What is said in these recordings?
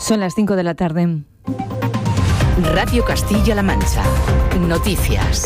Son las 5 de la tarde. Radio Castilla-La Mancha. Noticias.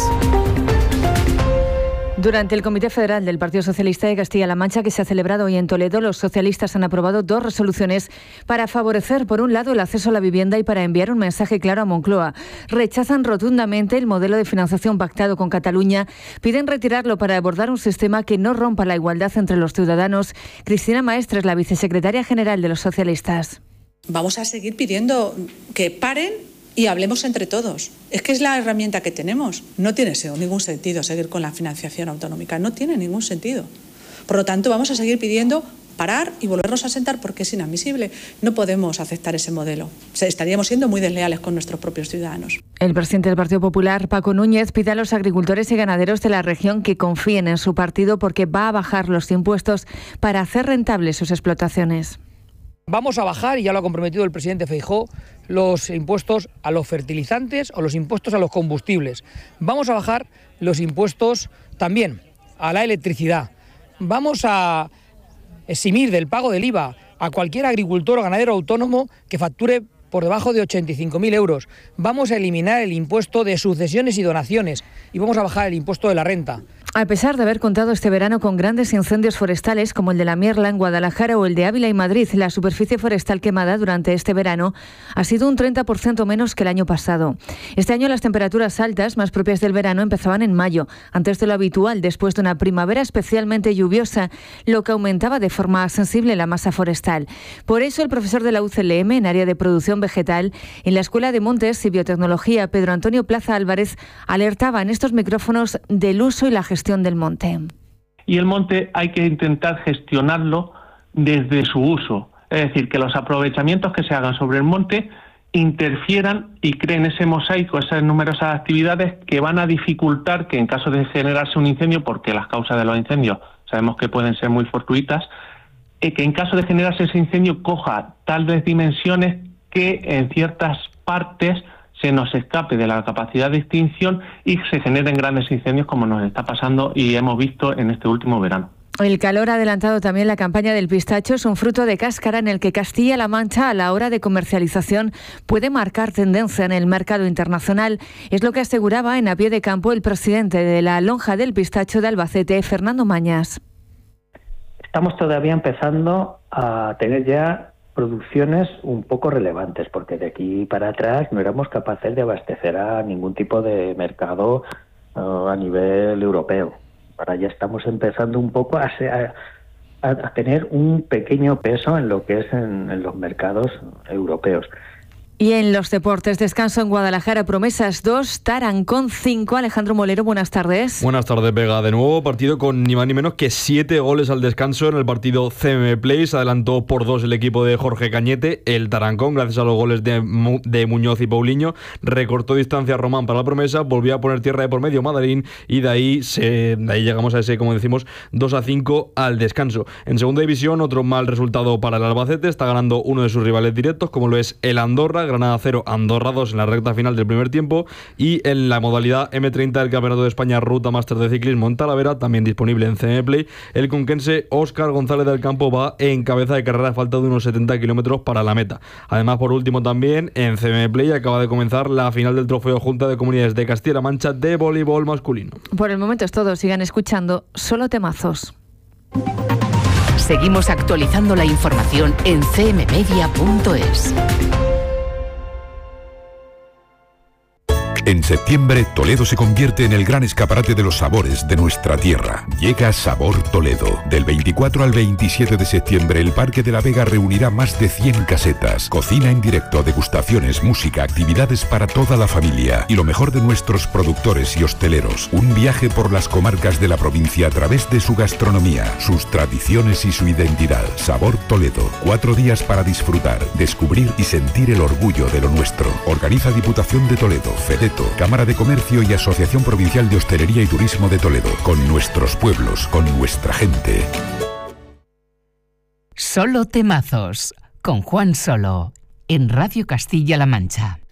Durante el Comité Federal del Partido Socialista de Castilla-La Mancha, que se ha celebrado hoy en Toledo, los socialistas han aprobado 2 resoluciones para favorecer, por un lado, el acceso a la vivienda y para enviar un mensaje claro a Moncloa. Rechazan rotundamente el modelo de financiación pactado con Cataluña. Piden retirarlo para abordar un sistema que no rompa la igualdad entre los ciudadanos. Cristina Maestres, la vicesecretaria general de los socialistas. Vamos a seguir pidiendo que paren y hablemos entre todos. Es que es la herramienta que tenemos. No tiene ningún sentido seguir con la financiación autonómica. No tiene ningún sentido. Por lo tanto, vamos a seguir pidiendo parar y volvernos a sentar porque es inadmisible. No podemos aceptar ese modelo. Estaríamos siendo muy desleales con nuestros propios ciudadanos. El presidente del Partido Popular, Paco Núñez, pide a los agricultores y ganaderos de la región que confíen en su partido porque va a bajar los impuestos para hacer rentables sus explotaciones. Vamos a bajar, y ya lo ha comprometido el presidente Feijóo, los impuestos a los fertilizantes o los impuestos a los combustibles. Vamos a bajar los impuestos también a la electricidad. Vamos a eximir del pago del IVA a cualquier agricultor o ganadero autónomo que facture por debajo de 85.000 euros. Vamos a eliminar el impuesto de sucesiones y donaciones y vamos a bajar el impuesto de la renta. A pesar de haber contado este verano con grandes incendios forestales como el de la Mierla en Guadalajara o el de Ávila y Madrid, la superficie forestal quemada durante este verano ha sido un 30% menos que el año pasado. Este año las temperaturas altas, más propias del verano, empezaban en mayo, antes de lo habitual, después de una primavera especialmente lluviosa, lo que aumentaba de forma sensible la masa forestal. Por eso el profesor de la UCLM en área de producción vegetal en la Escuela de Montes y Biotecnología, Pedro Antonio Plaza Álvarez, alertaba en estos micrófonos del uso y la gestión del monte. Y el monte hay que intentar gestionarlo desde su uso, es decir, que los aprovechamientos que se hagan sobre el monte interfieran y creen ese mosaico, esas numerosas actividades que van a dificultar que en caso de generarse un incendio, porque las causas de los incendios sabemos que pueden ser muy fortuitas, que en caso de generarse ese incendio coja tal vez dimensiones que en ciertas partes se nos escape de la capacidad de extinción y se generen grandes incendios como nos está pasando y hemos visto en este último verano. El calor ha adelantado también la campaña del pistacho. Es un fruto de cáscara en el que Castilla-La Mancha, a la hora de comercialización, puede marcar tendencia en el mercado internacional. Es lo que aseguraba en A Pie de Campo el presidente de la Lonja del Pistacho de Albacete, Fernando Mañas. Estamos todavía empezando a tener ya producciones un poco relevantes, porque de aquí para atrás no éramos capaces de abastecer a ningún tipo de mercado a nivel europeo. Ahora ya estamos empezando un poco a tener un pequeño peso en lo que es en los mercados europeos. Y en los deportes, descanso en Guadalajara, Promesas 2, Tarancón 5. Alejandro Molero, buenas tardes. Buenas tardes, Vega. De nuevo partido con ni más ni menos que 7 goles al descanso en el partido CM Play. Se adelantó por 2 el equipo de Jorge Cañete. El Tarancón, gracias a los goles de Muñoz y Paulinho, recortó distancia a Román para la Promesa, volvió a poner tierra de por medio Madarín y de ahí llegamos a ese, como decimos, 2-5 al descanso. En segunda división, otro mal resultado para el Albacete. Está ganando uno de sus rivales directos, como lo es el Andorra. Granada 0, Andorra 2 en la recta final del primer tiempo. Y en la modalidad M30 del Campeonato de España Ruta Máster de Ciclismo en Talavera, también disponible en CM Play, el conquense Óscar González del Campo va en cabeza de carrera a falta de unos 70 kilómetros para la meta. Además, por último, también en CM Play acaba de comenzar la final del Trofeo Junta de Comunidades de Castilla-La Mancha de voleibol masculino. Por el momento es todo. Sigan escuchando Solo Temazos. Seguimos actualizando la información en cmmedia.es. En septiembre, Toledo se convierte en el gran escaparate de los sabores de nuestra tierra. Llega Sabor Toledo. Del 24 al 27 de septiembre, el Parque de la Vega reunirá más de 100 casetas, cocina en directo, degustaciones, música, actividades para toda la familia y lo mejor de nuestros productores y hosteleros. Un viaje por las comarcas de la provincia a través de su gastronomía, sus tradiciones y su identidad. Sabor Toledo. 4 días para disfrutar, descubrir y sentir el orgullo de lo nuestro. Organiza Diputación de Toledo, FEDETO, Cámara de Comercio y Asociación Provincial de Hostelería y Turismo de Toledo. Con nuestros pueblos, con nuestra gente. Solo Temazos, con Juan Solo, en Radio Castilla-La Mancha.